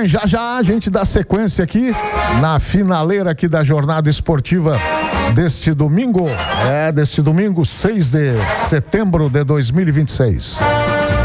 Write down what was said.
bem, já a gente dá sequência aqui na finaleira aqui da jornada esportiva deste domingo. Deste domingo, 6 de setembro de 2026.